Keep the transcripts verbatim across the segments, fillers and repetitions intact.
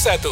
satu.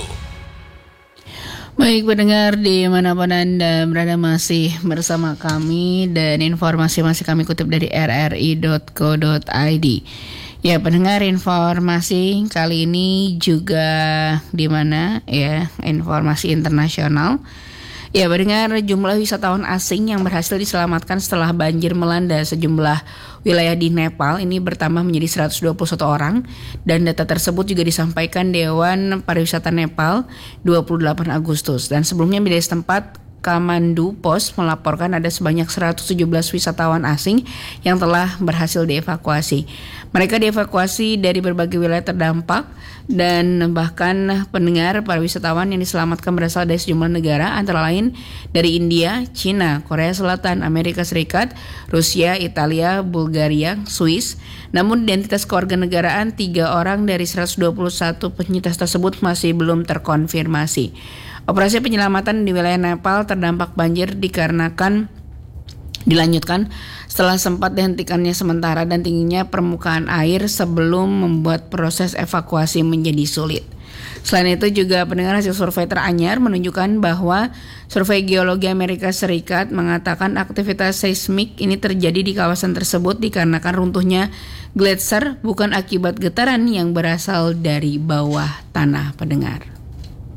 Baik pendengar dimanapun Anda berada, masih bersama kami dan informasi masih kami kutip dari r r i dot co dot i d. Ya pendengar, informasi kali ini juga di mana ya, informasi internasional. Ya pendengar, jumlah wisatawan asing yang berhasil diselamatkan setelah banjir melanda sejumlah wilayah di Nepal ini bertambah menjadi seratus dua puluh satu orang, dan data tersebut juga disampaikan Dewan Pariwisata Nepal dua puluh delapan Agustus. Dan sebelumnya media setempat Kamandu Post melaporkan ada sebanyak seratus tujuh belas wisatawan asing yang telah berhasil dievakuasi. Mereka dievakuasi dari berbagai wilayah terdampak, dan bahkan pendengar, para wisatawan yang diselamatkan berasal dari sejumlah negara antara lain dari India, Cina, Korea Selatan, Amerika Serikat, Rusia, Italia, Bulgaria, Swiss. Namun identitas kewarganegaraan tiga orang dari seratus dua puluh satu penyintas tersebut masih belum terkonfirmasi. Operasi penyelamatan di wilayah Nepal terdampak banjir dikarenakan dilanjutkan setelah sempat dihentikannya sementara dan tingginya permukaan air sebelum membuat proses evakuasi menjadi sulit. Selain itu juga pendengar, hasil survei teranyar menunjukkan bahwa survei geologi Amerika Serikat mengatakan aktivitas seismik ini terjadi di kawasan tersebut dikarenakan runtuhnya gletser, bukan akibat getaran yang berasal dari bawah tanah pendengar.